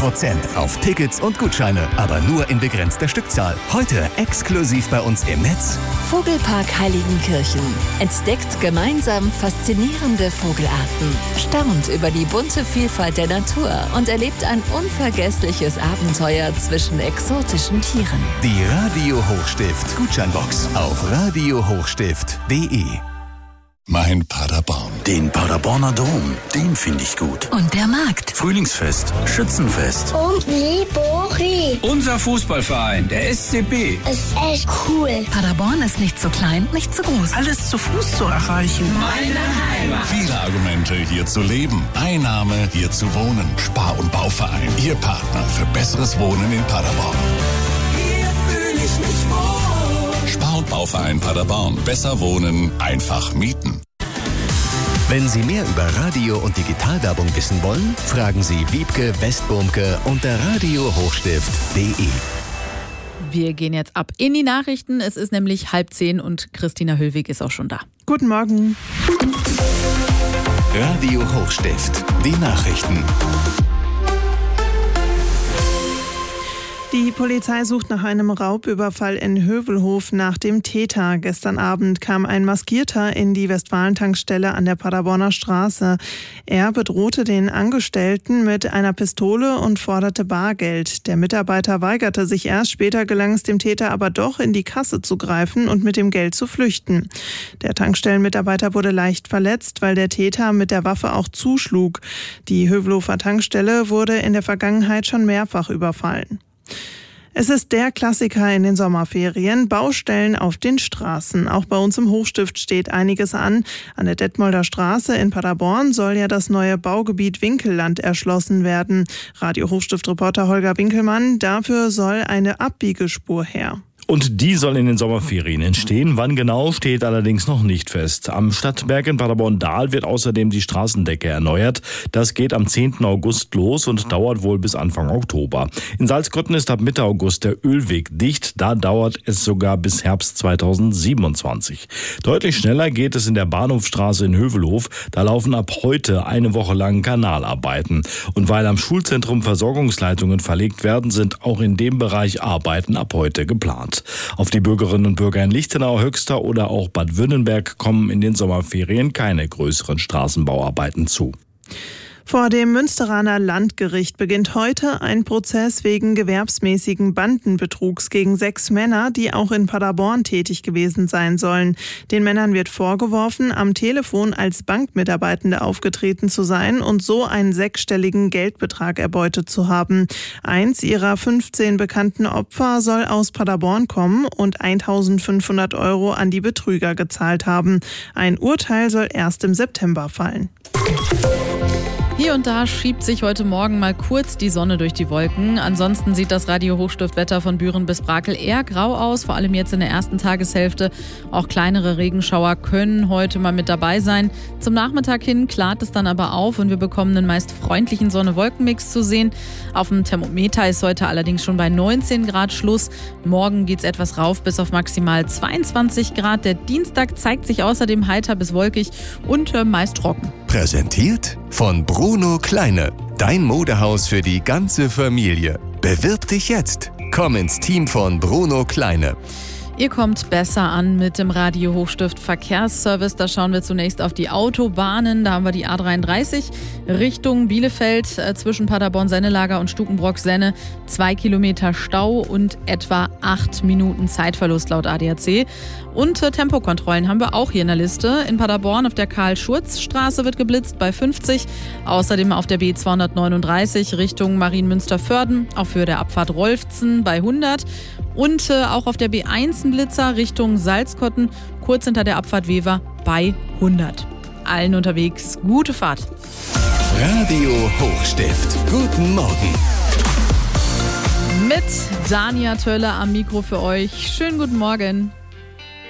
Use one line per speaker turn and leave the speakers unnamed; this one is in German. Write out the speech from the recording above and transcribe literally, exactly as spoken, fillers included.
Prozent auf Tickets und Gutscheine, aber nur in begrenzter Stückzahl. Heute exklusiv bei uns im Netz.
Vogelpark Heiligenkirchen. Entdeckt gemeinsam faszinierende Vogelarten. Staunt über die bunte Vielfalt der Natur und erlebt ein unvergessliches Abenteuer zwischen exotischen Tieren.
Die Radio Hochstift Gutscheinbox auf radio hochstift punkt de.
Mein Paderborn.
Den Paderborner Dom, den finde ich gut.
Und der Markt.
Frühlingsfest, Schützenfest.
Und Libori.
Unser Fußballverein, der S C B.
Ist echt cool.
Paderborn ist nicht zu klein, nicht zu groß.
Alles zu Fuß zu erreichen.
Meine Heimat.
Viele Argumente, hier zu leben. Ein Name, hier zu wohnen. Spar- und Bauverein, Ihr Partner für besseres Wohnen in Paderborn.
Hier fühle ich mich wohl.
Spar- und Bauverein Paderborn. Besser wohnen, einfach mieten.
Wenn Sie mehr über Radio- und Digitalwerbung wissen wollen, fragen Sie Wiebke Westburmke unter radio hochstift punkt de.
Wir gehen jetzt ab in die Nachrichten. Es ist nämlich halb zehn und Christina Höllweg ist auch schon da.
Guten Morgen.
Radio Hochstift, die Nachrichten.
Die Polizei sucht nach einem Raubüberfall in Hövelhof nach dem Täter. Gestern Abend kam ein Maskierter in die Westfalen-Tankstelle an der Paderborner Straße. Er bedrohte den Angestellten mit einer Pistole und forderte Bargeld. Der Mitarbeiter weigerte sich erst, später gelang es dem Täter aber doch, in die Kasse zu greifen und mit dem Geld zu flüchten. Der Tankstellenmitarbeiter wurde leicht verletzt, weil der Täter mit der Waffe auch zuschlug. Die Hövelhofer Tankstelle wurde in der Vergangenheit schon mehrfach überfallen. Es ist der Klassiker in den Sommerferien, Baustellen auf den Straßen. Auch bei uns im Hochstift steht einiges an. An der Detmolder Straße in Paderborn soll ja das neue Baugebiet Winkelland erschlossen werden. Radio Hochstift-Reporter Holger Winkelmann, dafür soll eine Abbiegespur her.
Und die soll in den Sommerferien entstehen. Wann genau, steht allerdings noch nicht fest. Am Stadtberg in Paderborn-Dahl wird außerdem die Straßendecke erneuert. Das geht am zehnten August los und dauert wohl bis Anfang Oktober. In Salzkotten ist ab Mitte August der Ölweg dicht. Da dauert es sogar bis Herbst zweitausendsiebenundzwanzig. Deutlich schneller geht es in der Bahnhofstraße in Hövelhof. Da laufen ab heute eine Woche lang Kanalarbeiten. Und weil am Schulzentrum Versorgungsleitungen verlegt werden, sind auch in dem Bereich Arbeiten ab heute geplant. Auf die Bürgerinnen und Bürger in Lichtenau, Höxter oder auch Bad Wünnenberg kommen in den Sommerferien keine größeren Straßenbauarbeiten zu.
Vor dem Münsteraner Landgericht beginnt heute ein Prozess wegen gewerbsmäßigen Bandenbetrugs gegen sechs Männer, die auch in Paderborn tätig gewesen sein sollen. Den Männern wird vorgeworfen, am Telefon als Bankmitarbeitende aufgetreten zu sein und so einen sechsstelligen Geldbetrag erbeutet zu haben. Eins ihrer fünfzehn bekannten Opfer soll aus Paderborn kommen und eintausendfünfhundert Euro an die Betrüger gezahlt haben. Ein Urteil soll erst im September fallen.
Hier und da schiebt sich heute Morgen mal kurz die Sonne durch die Wolken. Ansonsten sieht das Radio Hochstift-Wetter von Büren bis Brakel eher grau aus, vor allem jetzt in der ersten Tageshälfte. Auch kleinere Regenschauer können heute mal mit dabei sein. Zum Nachmittag hin klart es dann aber auf und wir bekommen einen meist freundlichen Sonne-Wolken-Mix zu sehen. Auf dem Thermometer ist heute allerdings schon bei neunzehn Grad Schluss. Morgen geht es etwas rauf bis auf maximal zweiundzwanzig Grad. Der Dienstag zeigt sich außerdem heiter bis wolkig und äh, meist trocken.
Präsentiert von Bruno Kleine. Dein Modehaus für die ganze Familie. Bewirb dich jetzt. Komm ins Team von Bruno Kleine.
Ihr kommt besser an mit dem Radio Hochstift Verkehrsservice. Da schauen wir zunächst auf die Autobahnen. Da haben wir die A dreiunddreißig Richtung Bielefeld äh, zwischen Paderborn-Sennelager und Stukenbrock-Senne. Zwei Kilometer Stau und etwa acht Minuten Zeitverlust laut A D A C. Und äh, Tempokontrollen haben wir auch hier in der Liste. In Paderborn auf der Karl-Schurz-Straße wird geblitzt bei fünfzig. Außerdem auf der B zweihundertneununddreißig Richtung Marienmünster-Vörden. Auch für der Abfahrt Rolfzen bei hundert. Und äh, auch auf der B eins ein Blitzer Richtung Salzkotten, kurz hinter der Abfahrt Wever bei hundert. Allen unterwegs gute Fahrt.
Radio Hochstift. Guten Morgen.
Mit Dania Töller am Mikro für euch. Schönen guten Morgen.